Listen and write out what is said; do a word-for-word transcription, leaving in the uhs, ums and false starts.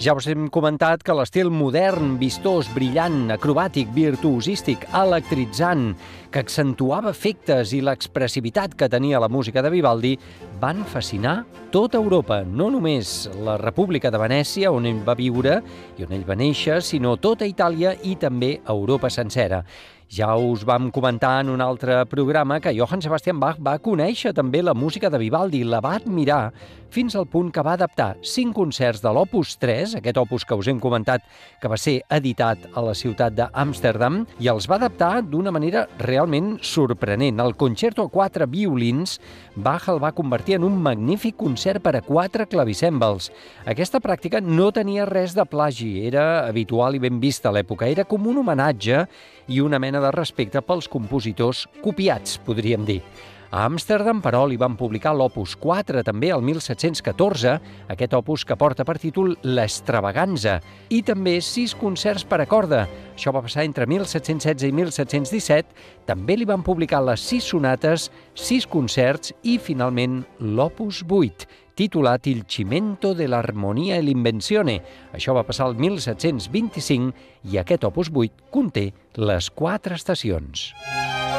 Ja us hem comentat que l'estil modern, vistós, brillant, acrobàtic, virtuosístic, electritzant, que accentuava efectes i l'expressivitat que tenia la música de Vivaldi van fascinar tota Europa, no només la República de Venècia, on ell va viure i on ell va néixer, sinó tota Itàlia i també Europa sencera. Ja us vam comentar en un altre programa que Johann Sebastian Bach va conèixer també la música de Vivaldi, la va admirar fins al punt que va adaptar cinc concerts de l'Opus tres, aquest opus que us hem comentat que va ser editat a la ciutat d'Amsterdam, i els va adaptar d'una manera realment sorprenent. El concerto a quatre violins, Bach el va convertir en un magnífic concert per a quatre clavicèmbals. Aquesta pràctica no tenia res de plagi, era habitual i ben vista a l'època, era com un homenatge i una mena de respecte pels compositors copiats, podríem dir. A Amsterdam, però, li van publicar l'Opus quatre, també el mil set-cents catorze, aquest opus que porta per títol l'Extravaganza, i també sis concerts per a corda. Això va passar entre mil set-cents setze i mil set-cents disset. També li van publicar les sis sonates, sis concerts i, finalment, l'Opus vuit, titulat Il cimento de l'armonia e l'invenzione. Això va passar el mil set-cents vint-i-cinc i aquest Opus vuit conté les quatre estacions.